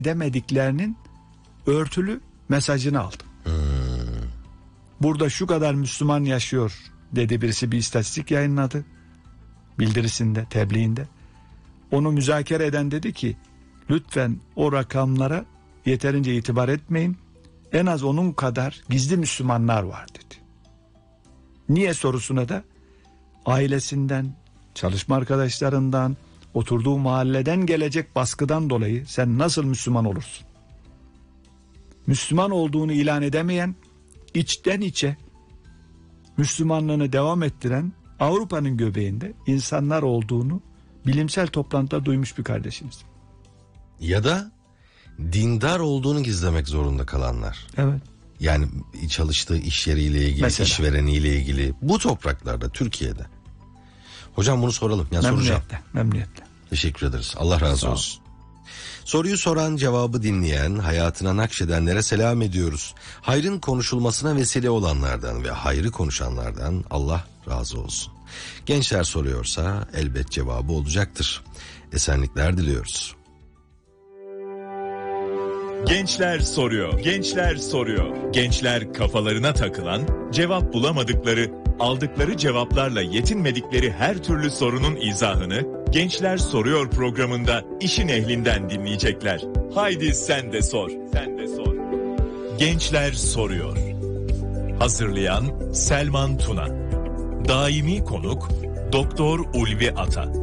demediklerinin örtülü mesajını aldım. Burada şu kadar Müslüman yaşıyor dedi birisi, bir istatistik yayınladı bildirisinde, tebliğinde. Onu müzakere eden dedi ki lütfen o rakamlara yeterince itibar etmeyin. En az onun kadar gizli Müslümanlar var dedi. Niye sorusuna da ailesinden, çalışma arkadaşlarından, oturduğu mahalleden gelecek baskıdan dolayı sen nasıl Müslüman olursun? Müslüman olduğunu ilan edemeyen, içten içe Müslümanlığını devam ettiren Avrupa'nın göbeğinde insanlar olduğunu bilimsel toplantıda duymuş bir kardeşimiz. Ya da dindar olduğunu gizlemek zorunda kalanlar. Evet. Yani çalıştığı iş yeriyle ilgili, mesela, işvereniyle ilgili bu topraklarda, Türkiye'de. Hocam bunu soralım. Soracağım. Memnuniyetle. Teşekkür ederiz. Allah razı olsun. Soruyu soran, cevabı dinleyen, hayatına nakşedenlere selam ediyoruz. Hayrın konuşulmasına vesile olanlardan ve hayrı konuşanlardan Allah razı olsun. Gençler soruyorsa elbet cevabı olacaktır. Esenlikler diliyoruz. Gençler soruyor. Gençler soruyor. Gençler kafalarına takılan, cevap bulamadıkları, aldıkları cevaplarla yetinmedikleri her türlü sorunun izahını Gençler Soruyor programında işin ehlinden dinleyecekler. Haydi sen de sor. Sen de sor. Gençler Soruyor. Hazırlayan Selman Tuna. Daimi konuk Doktor Ulvi Ata.